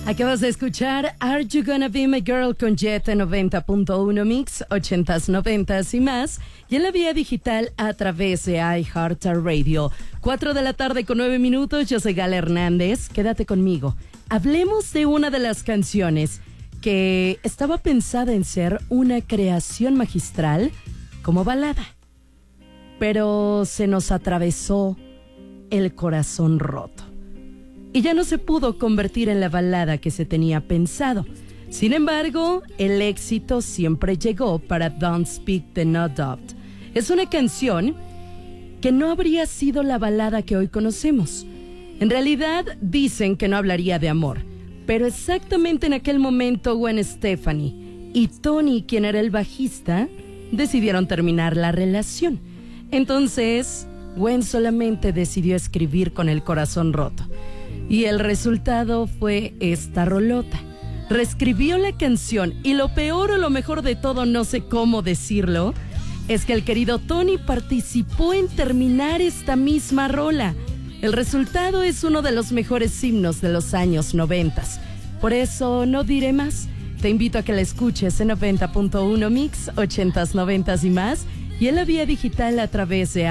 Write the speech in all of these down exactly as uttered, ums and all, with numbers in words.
Acabas de escuchar Are You Gonna Be My Girl con Jet noventa punto uno Mix, ochentas, noventas y más, y en la vía digital a través de iHeartRadio. Cuatro de la tarde con nueve minutos, yo soy Gala Hernández, quédate conmigo. Hablemos de una de las canciones que estaba pensada en ser una creación magistral como balada, pero se nos atravesó el corazón roto y ya no se pudo convertir en la balada que se tenía pensado. Sin embargo, el éxito siempre llegó para Don't Speak the No Doubt. Es una canción que no habría sido la balada que hoy conocemos. En realidad, dicen que no hablaría de amor, pero exactamente en aquel momento Gwen Stefani y Tony, quien era el bajista, decidieron terminar la relación. Entonces, Gwen solamente decidió escribir con el corazón roto. Y el resultado fue esta rolota. Reescribió la canción y lo peor o lo mejor de todo, no sé cómo decirlo, es que el querido Tony participó en terminar esta misma rola. El resultado es uno de los mejores himnos de los años noventas. Por eso no diré más. Te invito a que la escuches en noventa punto uno Mix, ochentas, noventas y más, y en la vía digital a través de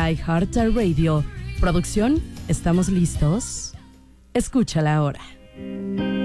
iHeartRadio. Producción, ¿estamos listos? Escúchala ahora.